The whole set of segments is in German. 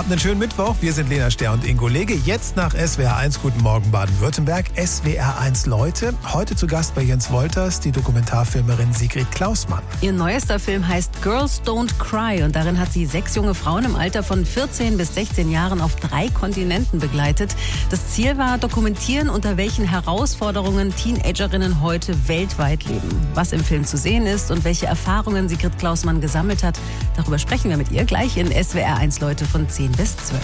Habt einen schönen Mittwoch. Wir sind Lena Ster und Ingo Lege. Jetzt nach SWR 1. Guten Morgen Baden-Württemberg. SWR 1 Leute. Heute zu Gast bei Jens Wolters, die Dokumentarfilmerin Sigrid Klausmann. Ihr neuester Film heißt Girls Don't Cry und darin hat sie 6 junge Frauen im Alter von 14 bis 16 Jahren auf 3 Kontinenten begleitet. Das Ziel war, dokumentieren, unter welchen Herausforderungen Teenagerinnen heute weltweit leben. Was im Film zu sehen ist und welche Erfahrungen Sigrid Klausmann gesammelt hat, darüber sprechen wir mit ihr gleich in SWR 1 Leute von 10 bis 12.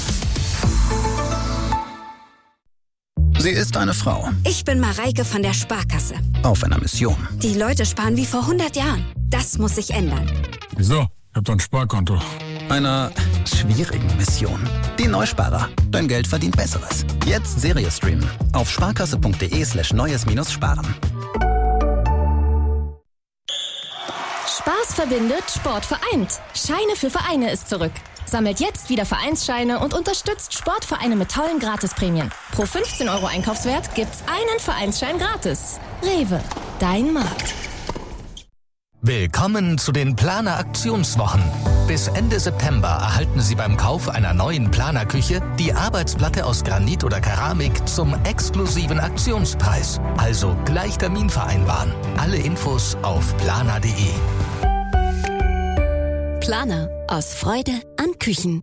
Sie ist eine Frau. Ich bin Mareike von der Sparkasse. Auf einer Mission. Die Leute sparen wie vor 100 Jahren. Das muss sich ändern. Wieso? Ich hab doch ein Sparkonto. Einer schwierigen Mission. Die Neusparer. Dein Geld verdient Besseres. Jetzt Serie streamen. Auf sparkasse.de/neues-sparen. Spaß verbindet, Sport vereint. Scheine für Vereine ist zurück. Sammelt jetzt wieder Vereinsscheine und unterstützt Sportvereine mit tollen Gratisprämien. Pro 15 € Einkaufswert gibt's einen Vereinsschein gratis. Rewe, dein Markt. Willkommen zu den Planer-Aktionswochen. Bis Ende September erhalten Sie beim Kauf einer neuen Planerküche die Arbeitsplatte aus Granit oder Keramik zum exklusiven Aktionspreis. Also gleich Termin vereinbaren. Alle Infos auf planer.de. Planer. Aus Freude an Küchen.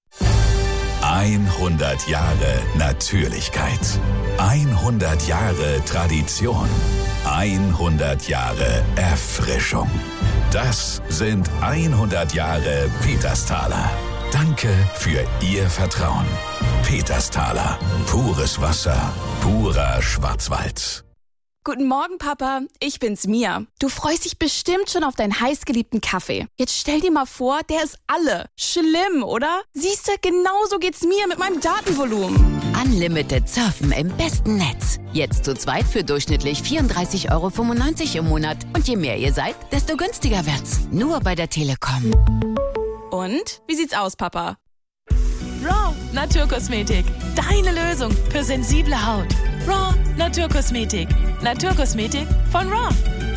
100 Jahre Natürlichkeit. 100 Jahre Tradition. 100 Jahre Erfrischung. Das sind 100 Jahre Petersthaler. Danke für Ihr Vertrauen. Petersthaler. Pures Wasser. Purer Schwarzwald. Guten Morgen, Papa. Ich bin's, Mia. Du freust dich bestimmt schon auf deinen heißgeliebten Kaffee. Jetzt stell dir mal vor, der ist alle. Schlimm, oder? Siehste, genauso geht's mir mit meinem Datenvolumen. Unlimited Surfen im besten Netz. Jetzt zu zweit für durchschnittlich 34,95 € im Monat. Und je mehr ihr seid, desto günstiger wird's. Nur bei der Telekom. Und? Wie sieht's aus, Papa? Raw Naturkosmetik. Deine Lösung für sensible Haut. Raw Naturkosmetik. Naturkosmetik von Raw.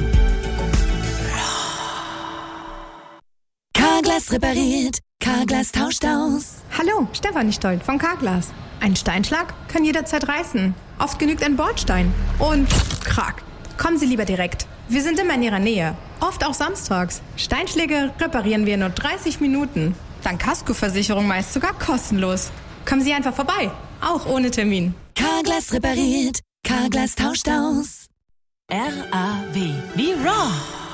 Carglass repariert. Carglass tauscht aus. Hallo, Stefanie Stolt von Carglass. Ein Steinschlag kann jederzeit reißen. Oft genügt ein Bordstein. Und krack. Kommen Sie lieber direkt. Wir sind immer in Ihrer Nähe. Oft auch samstags. Steinschläge reparieren wir in nur 30 Minuten. Dank Kaskoversicherung meist sogar kostenlos. Kommen Sie einfach vorbei. Auch ohne Termin. Carglass repariert. Carglass tauscht aus. R-A-W. Wie Raw.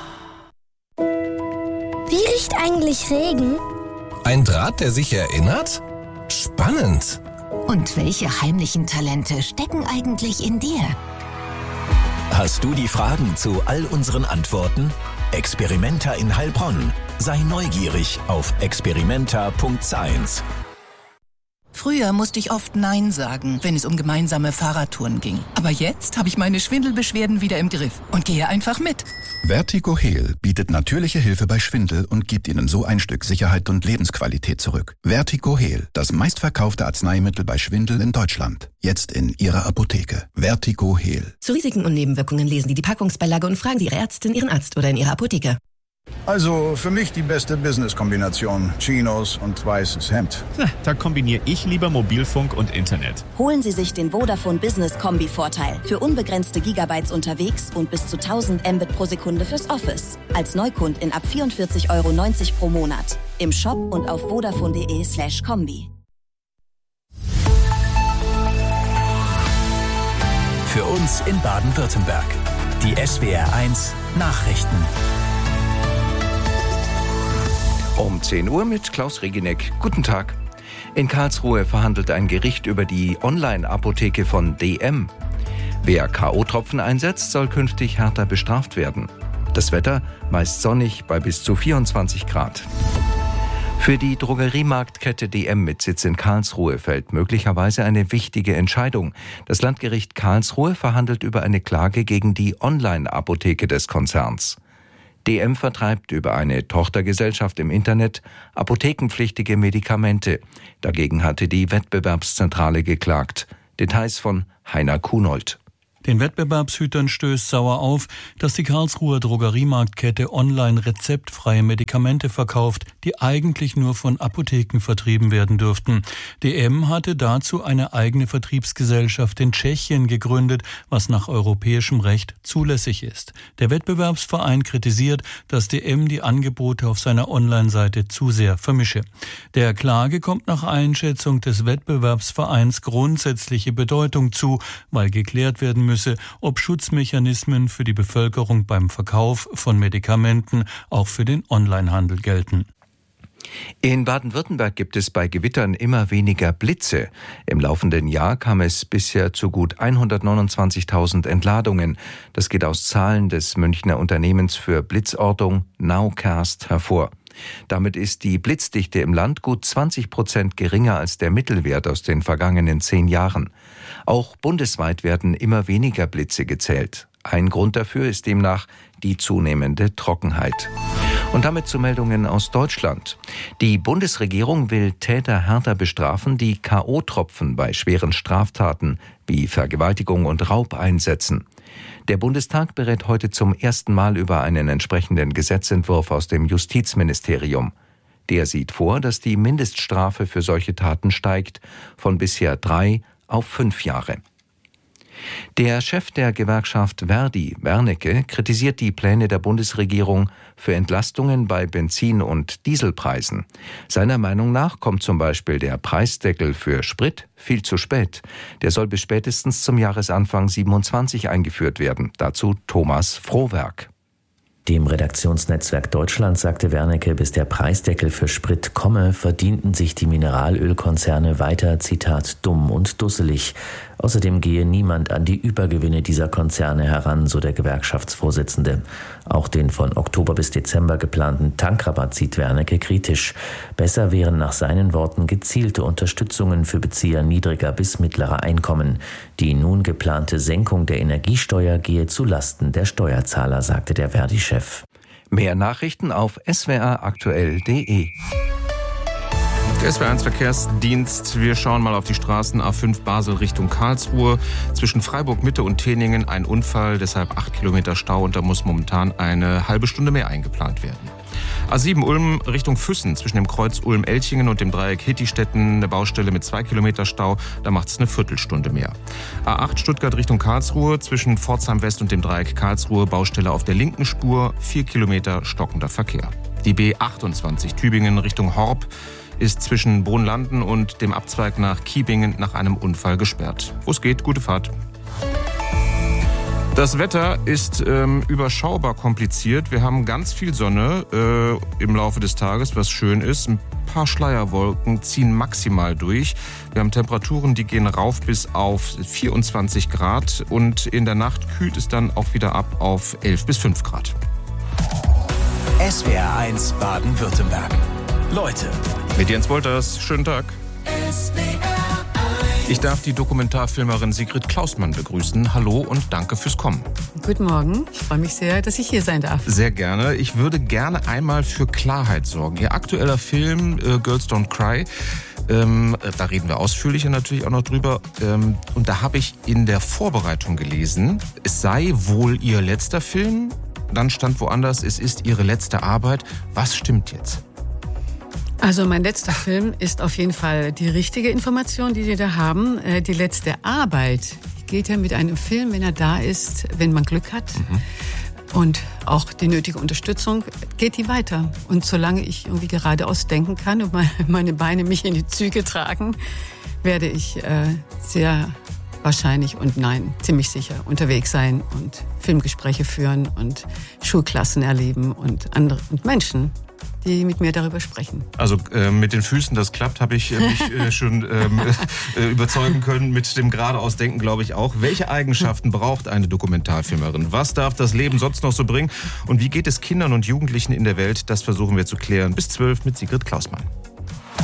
Wie riecht eigentlich Regen? Ein Draht, der sich erinnert? Spannend. Und welche heimlichen Talente stecken eigentlich in dir? Hast du die Fragen zu all unseren Antworten? Experimenta in Heilbronn. Sei neugierig auf experimenta.science. Früher musste ich oft Nein sagen, wenn es um gemeinsame Fahrradtouren ging. Aber jetzt habe ich meine Schwindelbeschwerden wieder im Griff und gehe einfach mit. Vertigo Heal bietet natürliche Hilfe bei Schwindel und gibt Ihnen so ein Stück Sicherheit und Lebensqualität zurück. Vertigo Heal, das meistverkaufte Arzneimittel bei Schwindel in Deutschland. Jetzt in Ihrer Apotheke. Vertigo Heal. Zu Risiken und Nebenwirkungen lesen Sie die Packungsbeilage und fragen Sie Ihre Ärztin, Ihren Arzt oder in Ihrer Apotheke. Also für mich die beste Business-Kombination. Chinos und weißes Hemd. Da kombiniere ich lieber Mobilfunk und Internet. Holen Sie sich den Vodafone Business Kombi-Vorteil. Für unbegrenzte Gigabytes unterwegs und bis zu 1000 Mbit pro Sekunde fürs Office. Als Neukundin ab 44,90 € pro Monat. Im Shop und auf vodafone.de/kombi. Für uns in Baden-Württemberg. Die SWR 1 Nachrichten. Um 10 Uhr mit Klaus Regineck. Guten Tag. In Karlsruhe verhandelt ein Gericht über die Online-Apotheke von DM. Wer K.O.-Tropfen einsetzt, soll künftig härter bestraft werden. Das Wetter meist sonnig bei bis zu 24 Grad. Für die Drogeriemarktkette DM mit Sitz in Karlsruhe fällt möglicherweise eine wichtige Entscheidung. Das Landgericht Karlsruhe verhandelt über eine Klage gegen die Online-Apotheke des Konzerns. DM vertreibt über eine Tochtergesellschaft im Internet apothekenpflichtige Medikamente. Dagegen hatte die Wettbewerbszentrale geklagt. Details von Heiner Kunold. Den Wettbewerbshütern stößt sauer auf, dass die Karlsruher Drogeriemarktkette online rezeptfreie Medikamente verkauft, die eigentlich nur von Apotheken vertrieben werden dürften. DM hatte dazu eine eigene Vertriebsgesellschaft in Tschechien gegründet, was nach europäischem Recht zulässig ist. Der Wettbewerbsverein kritisiert, dass DM die Angebote auf seiner Online-Seite zu sehr vermische. Der Klage kommt nach Einschätzung des Wettbewerbsvereins grundsätzliche Bedeutung zu, weil geklärt werden müsse, ob Schutzmechanismen für die Bevölkerung beim Verkauf von Medikamenten auch für den Onlinehandel gelten. In Baden-Württemberg gibt es bei Gewittern immer weniger Blitze. Im laufenden Jahr kam es bisher zu gut 129.000 Entladungen. Das geht aus Zahlen des Münchner Unternehmens für Blitzortung Nowcast hervor. Damit ist die Blitzdichte im Land gut 20% geringer als der Mittelwert aus den vergangenen 10 Jahren. Auch bundesweit werden immer weniger Blitze gezählt. Ein Grund dafür ist demnach die zunehmende Trockenheit. Und damit zu Meldungen aus Deutschland. Die Bundesregierung will Täter härter bestrafen, die K.O.-Tropfen bei schweren Straftaten wie Vergewaltigung und Raub einsetzen. Der Bundestag berät heute zum ersten Mal über einen entsprechenden Gesetzentwurf aus dem Justizministerium. Der sieht vor, dass die Mindeststrafe für solche Taten steigt, von bisher 3 auf 5 Jahre. Der Chef der Gewerkschaft Verdi, Wernicke, kritisiert die Pläne der Bundesregierung für Entlastungen bei Benzin- und Dieselpreisen. Seiner Meinung nach kommt zum Beispiel der Preisdeckel für Sprit viel zu spät. Der soll bis spätestens zum Jahresanfang 27 eingeführt werden. Dazu Thomas Frohwerk. Dem Redaktionsnetzwerk Deutschland sagte Wernicke, bis der Preisdeckel für Sprit komme, verdienten sich die Mineralölkonzerne weiter, Zitat, dumm und dusselig. Außerdem gehe niemand an die Übergewinne dieser Konzerne heran, so der Gewerkschaftsvorsitzende. Auch den von Oktober bis Dezember geplanten Tankrabatt sieht Wernicke kritisch. Besser wären nach seinen Worten gezielte Unterstützungen für Bezieher niedriger bis mittlerer Einkommen. Die nun geplante Senkung der Energiesteuer gehe zu Lasten der Steuerzahler, sagte der Verdi-Chef. Mehr Nachrichten auf swraktuell.de. Der SWR1 Verkehrsdienst. Wir schauen mal auf die Straßen A5 Basel Richtung Karlsruhe. Zwischen Freiburg Mitte und Teningen ein Unfall, deshalb 8 Kilometer Stau und da muss momentan eine halbe Stunde mehr eingeplant werden. A7 Ulm Richtung Füssen zwischen dem Kreuz Ulm-Elchingen und dem Dreieck Hittistetten eine Baustelle mit 2 Kilometer Stau, da macht es eine Viertelstunde mehr. A8 Stuttgart Richtung Karlsruhe zwischen Pforzheim West und dem Dreieck Karlsruhe Baustelle auf der linken Spur, 4 Kilometer stockender Verkehr. Die B28 Tübingen Richtung Horb ist zwischen Brunlanden und dem Abzweig nach Kiebingen nach einem Unfall gesperrt. Wo es geht, gute Fahrt. Das Wetter ist überschaubar kompliziert. Wir haben ganz viel Sonne im Laufe des Tages, was schön ist. Ein paar Schleierwolken ziehen maximal durch. Wir haben Temperaturen, die gehen rauf bis auf 24 Grad. Und in der Nacht kühlt es dann auch wieder ab auf 11 bis 5 Grad. SWR1 Baden-Württemberg. Leute. Mit Jens Wolters. Schönen Tag. Ich darf die Dokumentarfilmerin Sigrid Klausmann begrüßen. Hallo und danke fürs Kommen. Guten Morgen. Ich freue mich sehr, dass ich hier sein darf. Sehr gerne. Ich würde gerne einmal für Klarheit sorgen. Ihr aktueller Film Girls Don't Cry, da reden wir ausführlicher natürlich auch noch drüber. Und da habe ich in der Vorbereitung gelesen, es sei wohl ihr letzter Film. Dann stand woanders, es ist ihre letzte Arbeit. Was stimmt jetzt? Also mein letzter Film ist auf jeden Fall die richtige Information, die Sie da haben. Die letzte Arbeit geht ja mit einem Film, wenn er da ist, wenn man Glück hat. Und auch die nötige Unterstützung, geht die weiter. Und solange ich irgendwie geradeaus denken kann und meine Beine mich in die Züge tragen, werde ich sehr wahrscheinlich und nein, ziemlich sicher unterwegs sein und Filmgespräche führen und Schulklassen erleben und andere und Menschen, die mit mir darüber sprechen. Also mit den Füßen, das klappt, habe ich mich schon überzeugen können. Mit dem geradeaus Denken glaube ich auch. Welche Eigenschaften braucht eine Dokumentarfilmerin? Was darf das Leben sonst noch so bringen? Und wie geht es Kindern und Jugendlichen in der Welt? Das versuchen wir zu klären. Bis 12 mit Sigrid Klausmann.